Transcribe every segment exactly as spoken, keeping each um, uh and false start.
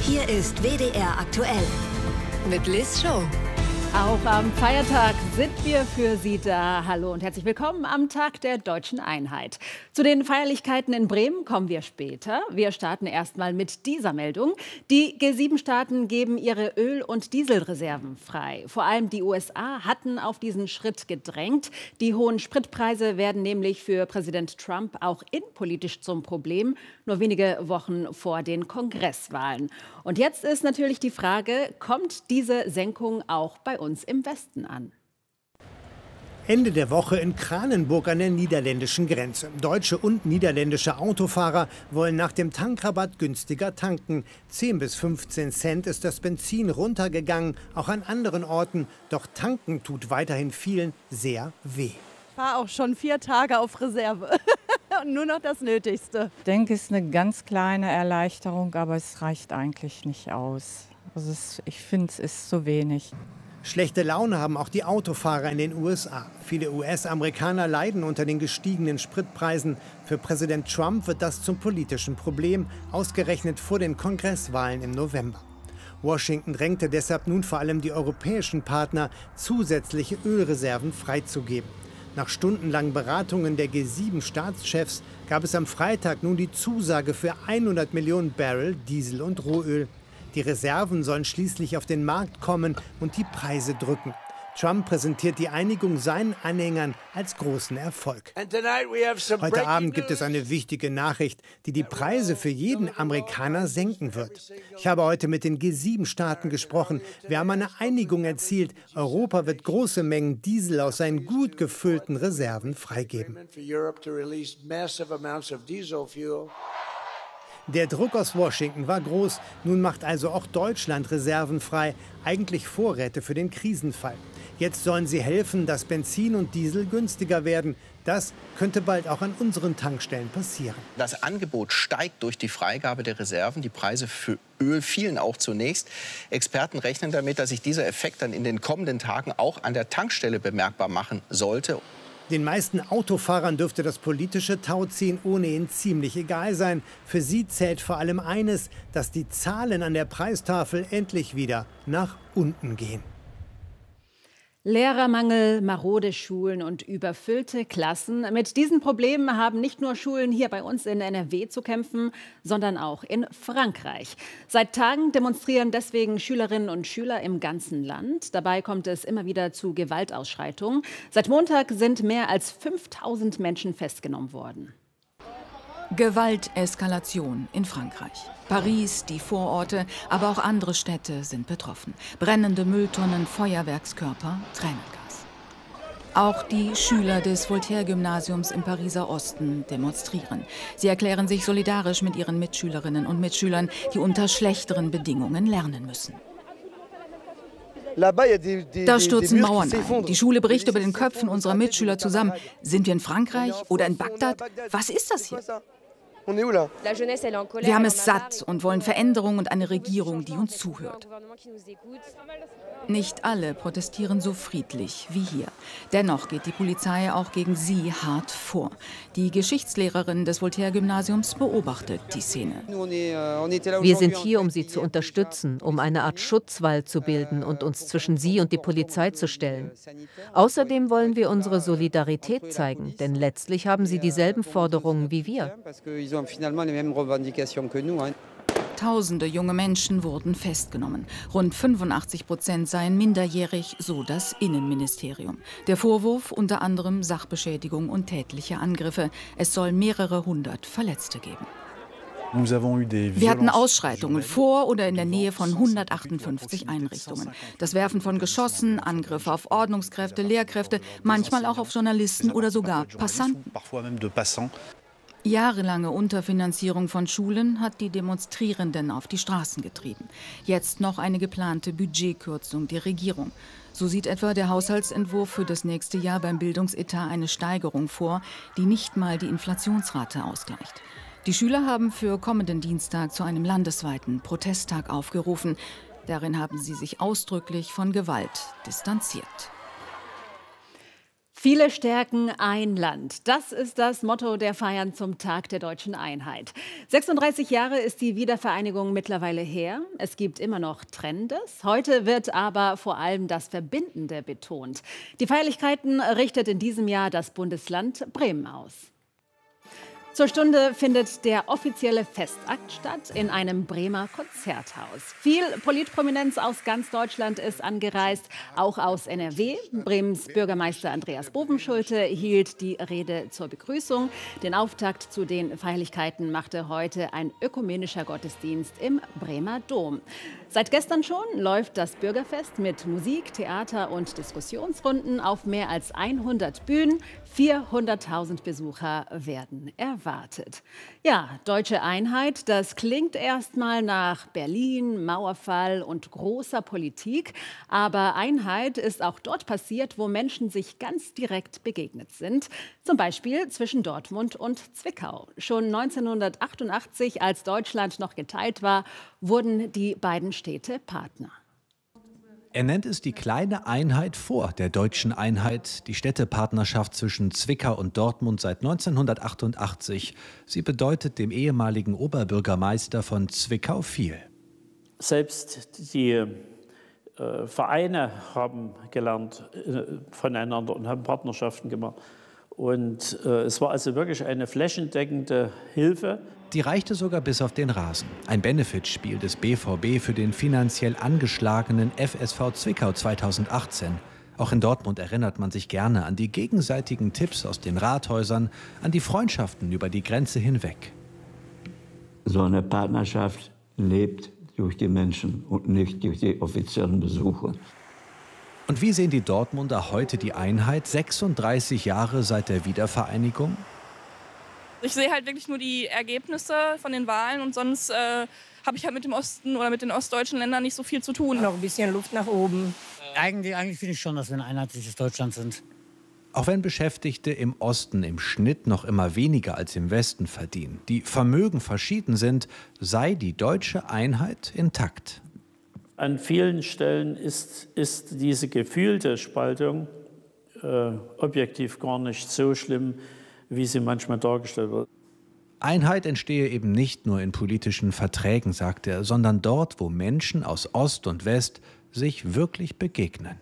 Hier ist W D R aktuell mit Liz Show. Auch am Feiertag sind wir für Sie da. Hallo und herzlich willkommen am Tag der Deutschen Einheit. Zu den Feierlichkeiten in Bremen kommen wir später. Wir starten erstmal mit dieser Meldung. Die G sieben Staaten geben ihre Öl- und Dieselreserven frei. Vor allem die U S A hatten auf diesen Schritt gedrängt. Die hohen Spritpreise werden nämlich für Präsident Trump auch innenpolitisch zum Problem, nur wenige Wochen vor den Kongresswahlen. Und jetzt ist natürlich die Frage, kommt diese Senkung auch bei uns im Westen an? Ende der Woche in Kranenburg an der niederländischen Grenze. Deutsche und niederländische Autofahrer wollen nach dem Tankrabatt günstiger tanken. zehn bis fünfzehn Cent ist das Benzin runtergegangen, auch an anderen Orten. Doch tanken tut weiterhin vielen sehr weh. Ich fahre auch schon vier Tage auf Reserve und nur noch das Nötigste. Ich denke, es ist eine ganz kleine Erleichterung, aber es reicht eigentlich nicht aus. Also es, ich finde, es ist zu wenig. Schlechte Laune haben auch die Autofahrer in den U S A. Viele U S-Amerikaner leiden unter den gestiegenen Spritpreisen. Für Präsident Trump wird das zum politischen Problem, ausgerechnet vor den Kongresswahlen im November. Washington drängte deshalb nun vor allem die europäischen Partner, zusätzliche Ölreserven freizugeben. Nach stundenlangen Beratungen der G sieben Staatschefs gab es am Freitag nun die Zusage für hundert Millionen Barrel Diesel und Rohöl. Die Reserven sollen schließlich auf den Markt kommen und die Preise drücken. Trump präsentiert die Einigung seinen Anhängern als großen Erfolg. Heute Abend gibt es eine wichtige Nachricht, die die Preise für jeden Amerikaner senken wird. Ich habe heute mit den G sieben Staaten gesprochen. Wir haben eine Einigung erzielt. Europa wird große Mengen Diesel aus seinen gut gefüllten Reserven freigeben. Der Druck aus Washington war groß. Nun macht also auch Deutschland Reserven frei, eigentlich Vorräte für den Krisenfall. Jetzt sollen sie helfen, dass Benzin und Diesel günstiger werden. Das könnte bald auch an unseren Tankstellen passieren. Das Angebot steigt durch die Freigabe der Reserven. Die Preise für Öl fielen auch zunächst. Experten rechnen damit, dass sich dieser Effekt dann in den kommenden Tagen auch an der Tankstelle bemerkbar machen sollte. Den meisten Autofahrern dürfte das politische Tauziehen ohnehin ziemlich egal sein. Für sie zählt vor allem eines, dass die Zahlen an der Preistafel endlich wieder nach unten gehen. Lehrermangel, marode Schulen und überfüllte Klassen. Mit diesen Problemen haben nicht nur Schulen hier bei uns in N R W zu kämpfen, sondern auch in Frankreich. Seit Tagen demonstrieren deswegen Schülerinnen und Schüler im ganzen Land. Dabei kommt es immer wieder zu Gewaltausschreitungen. Seit Montag sind mehr als fünftausend Menschen festgenommen worden. Gewalteskalation in Frankreich. Paris, die Vororte, aber auch andere Städte sind betroffen. Brennende Mülltonnen, Feuerwerkskörper, Tränengas. Auch die Schüler des Voltaire-Gymnasiums im Pariser Osten demonstrieren. Sie erklären sich solidarisch mit ihren Mitschülerinnen und Mitschülern, die unter schlechteren Bedingungen lernen müssen. Da stürzen Mauern ein. Die Schule bricht über den Köpfen unserer Mitschüler zusammen. Sind wir in Frankreich oder in Bagdad? Was ist das hier? Wir haben es satt und wollen Veränderung und eine Regierung, die uns zuhört. Nicht alle protestieren so friedlich wie hier. Dennoch geht die Polizei auch gegen sie hart vor. Die Geschichtslehrerin des Voltaire-Gymnasiums beobachtet die Szene. Wir sind hier, um sie zu unterstützen, um eine Art Schutzwall zu bilden und uns zwischen sie und die Polizei zu stellen. Außerdem wollen wir unsere Solidarität zeigen, denn letztlich haben sie dieselben Forderungen wie wir. Tausende junge Menschen wurden festgenommen. Rund fünfundachtzig Prozent seien minderjährig, so das Innenministerium. Der Vorwurf unter anderem Sachbeschädigung und tätliche Angriffe. Es soll mehrere hundert Verletzte geben. Wir hatten Ausschreitungen vor oder in der Nähe von hundertachtundfünfzig Einrichtungen. Das Werfen von Geschossen, Angriffe auf Ordnungskräfte, Lehrkräfte, manchmal auch auf Journalisten oder sogar Passanten. Jahrelange Unterfinanzierung von Schulen hat die Demonstrierenden auf die Straßen getrieben. Jetzt noch eine geplante Budgetkürzung der Regierung. So sieht etwa der Haushaltsentwurf für das nächste Jahr beim Bildungsetat eine Steigerung vor, die nicht mal die Inflationsrate ausgleicht. Die Schüler haben für kommenden Dienstag zu einem landesweiten Protesttag aufgerufen. Darin haben sie sich ausdrücklich von Gewalt distanziert. Viele stärken ein Land. Das ist das Motto der Feiern zum Tag der Deutschen Einheit. sechsunddreißig Jahre ist die Wiedervereinigung mittlerweile her. Es gibt immer noch Trennendes. Heute wird aber vor allem das Verbindende betont. Die Feierlichkeiten richtet in diesem Jahr das Bundesland Bremen aus. Zur Stunde findet der offizielle Festakt statt in einem Bremer Konzerthaus. Viel Politprominenz aus ganz Deutschland ist angereist, auch aus N R W. Bremens Bürgermeister Andreas Bovenschulte hielt die Rede zur Begrüßung. Den Auftakt zu den Feierlichkeiten machte heute ein ökumenischer Gottesdienst im Bremer Dom. Seit gestern schon läuft das Bürgerfest mit Musik, Theater und Diskussionsrunden auf mehr als hundert Bühnen. vierhunderttausend Besucher werden erwartet. Ja, deutsche Einheit, das klingt erstmal nach Berlin, Mauerfall und großer Politik. Aber Einheit ist auch dort passiert, wo Menschen sich ganz direkt begegnet sind. Zum Beispiel zwischen Dortmund und Zwickau. Schon neunzehnhundertachtundachtzig, als Deutschland noch geteilt war, wurden die beiden Städte Partner. Er nennt es die kleine Einheit vor der deutschen Einheit, die Städtepartnerschaft zwischen Zwickau und Dortmund seit neunzehnhundertachtundachtzig. Sie bedeutet dem ehemaligen Oberbürgermeister von Zwickau viel. Selbst die äh, Vereine haben gelernt äh, voneinander und haben Partnerschaften gemacht. Und äh, es war also wirklich eine flächendeckende Hilfe. Die reichte sogar bis auf den Rasen. Ein Benefitspiel des B V B für den finanziell angeschlagenen F S V Zwickau zweitausendachtzehn. Auch in Dortmund erinnert man sich gerne an die gegenseitigen Tipps aus den Rathäusern, an die Freundschaften über die Grenze hinweg. So eine Partnerschaft lebt durch die Menschen und nicht durch die offiziellen Besuche. Und wie sehen die Dortmunder heute die Einheit, sechsunddreißig Jahre seit der Wiedervereinigung? Ich sehe halt wirklich nur die Ergebnisse von den Wahlen und sonst äh, habe ich halt mit dem Osten oder mit den ostdeutschen Ländern nicht so viel zu tun. Noch ein bisschen Luft nach oben. Eigentlich, eigentlich finde ich schon, dass wir ein einheitliches Deutschland sind. Auch wenn Beschäftigte im Osten im Schnitt noch immer weniger als im Westen verdienen, die Vermögen verschieden sind, sei die deutsche Einheit intakt. An vielen Stellen ist, ist diese gefühlte Spaltung äh, objektiv gar nicht so schlimm, wie sie manchmal dargestellt wird. Einheit entstehe eben nicht nur in politischen Verträgen, sagt er, sondern dort, wo Menschen aus Ost und West sich wirklich begegnen.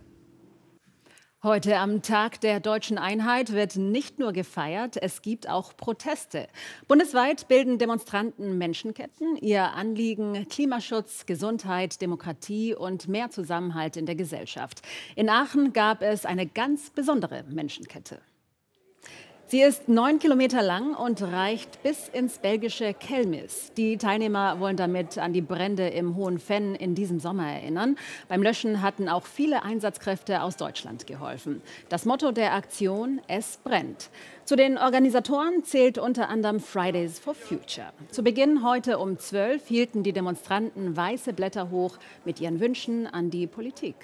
Heute am Tag der Deutschen Einheit wird nicht nur gefeiert, es gibt auch Proteste. Bundesweit bilden Demonstranten Menschenketten. Ihr Anliegen Klimaschutz, Gesundheit, Demokratie und mehr Zusammenhalt in der Gesellschaft. In Aachen gab es eine ganz besondere Menschenkette. Sie ist neun Kilometer lang und reicht bis ins belgische Kelmis. Die Teilnehmer wollen damit an die Brände im Hohen Venn in diesem Sommer erinnern. Beim Löschen hatten auch viele Einsatzkräfte aus Deutschland geholfen. Das Motto der Aktion: Es brennt. Zu den Organisatoren zählt unter anderem Fridays for Future. Zu Beginn heute um zwölf hielten die Demonstranten weiße Blätter hoch mit ihren Wünschen an die Politik.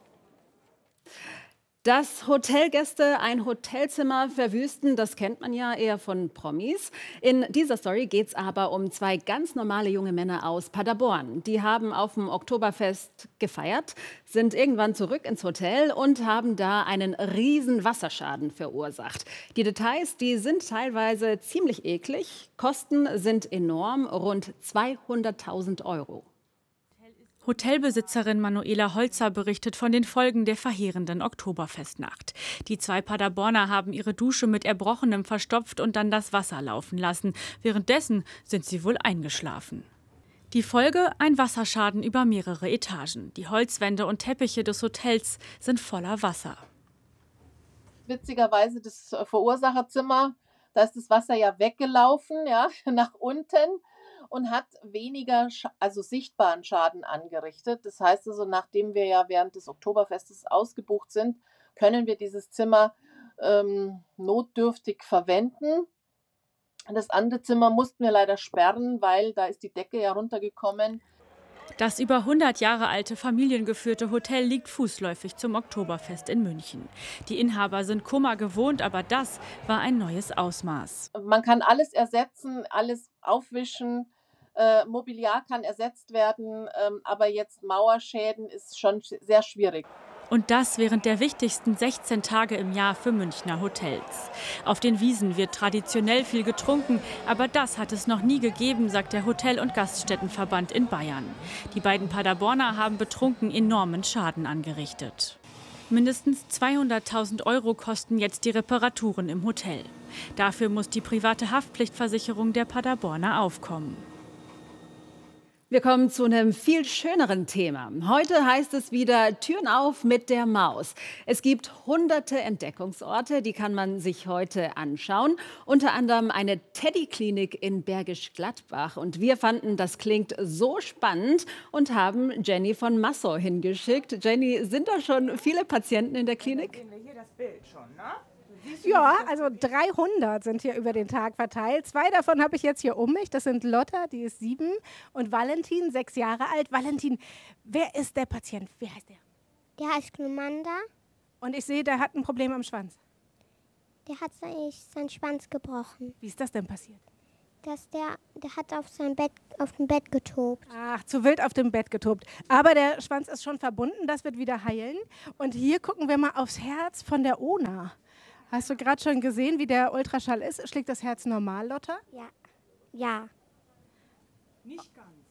Dass Hotelgäste ein Hotelzimmer verwüsten, das kennt man ja eher von Promis. In dieser Story geht es aber um zwei ganz normale junge Männer aus Paderborn. Die haben auf dem Oktoberfest gefeiert, sind irgendwann zurück ins Hotel und haben da einen riesen Wasserschaden verursacht. Die Details, die sind teilweise ziemlich eklig. Kosten sind enorm, rund zweihunderttausend Euro. Hotelbesitzerin Manuela Holzer berichtet von den Folgen der verheerenden Oktoberfestnacht. Die zwei Paderborner haben ihre Dusche mit Erbrochenem verstopft und dann das Wasser laufen lassen. Währenddessen sind sie wohl eingeschlafen. Die Folge: ein Wasserschaden über mehrere Etagen. Die Holzwände und Teppiche des Hotels sind voller Wasser. Witzigerweise das Verursacherzimmer, da ist das Wasser ja weggelaufen, ja, nach unten. Und hat weniger, also sichtbaren Schaden angerichtet. Das heißt also, nachdem wir ja während des Oktoberfestes ausgebucht sind, können wir dieses Zimmer ähm, notdürftig verwenden. Das andere Zimmer mussten wir leider sperren, weil da ist die Decke ja runtergekommen. Das über hundert Jahre alte familiengeführte Hotel liegt fußläufig zum Oktoberfest in München. Die Inhaber sind Kummer gewohnt, aber das war ein neues Ausmaß. Man kann alles ersetzen, alles aufwischen. Äh, Mobiliar kann ersetzt werden, ähm, aber jetzt Mauerschäden ist schon sehr schwierig. Und das während der wichtigsten sechzehn Tage im Jahr für Münchner Hotels. Auf den Wiesen wird traditionell viel getrunken, aber das hat es noch nie gegeben, sagt der Hotel- und Gaststättenverband in Bayern. Die beiden Paderborner haben betrunken enormen Schaden angerichtet. Mindestens zweihunderttausend Euro kosten jetzt die Reparaturen im Hotel. Dafür muss die private Haftpflichtversicherung der Paderborner aufkommen. Wir kommen zu einem viel schöneren Thema. Heute heißt es wieder Türen auf mit der Maus. Es gibt hunderte Entdeckungsorte, die kann man sich heute anschauen. Unter anderem eine Teddy-Klinik in Bergisch Gladbach. Und wir fanden, das klingt so spannend und haben Jenny von Massau hingeschickt. Jenny, sind da schon viele Patienten in der Klinik? Sehen wir hier das Bild schon, ne? Ja, also dreihundert sind hier über den Tag verteilt. Zwei davon habe ich jetzt hier um mich. Das sind Lotta, die ist sieben, und Valentin, sechs Jahre alt. Valentin, wer ist der Patient? Wie heißt der? Der heißt Glumanda. Und ich sehe, der hat ein Problem am Schwanz. Der hat eigentlich seinen Schwanz gebrochen. Wie ist das denn passiert? Dass der, der hat auf sein Bett, auf dem Bett getobt. Ach, zu wild auf dem Bett getobt. Aber der Schwanz ist schon verbunden, das wird wieder heilen. Und hier gucken wir mal aufs Herz von der Ona. Hast du gerade schon gesehen, wie der Ultraschall ist? Schlägt das Herz normal, Lotta? Ja. Ja. Nicht ganz.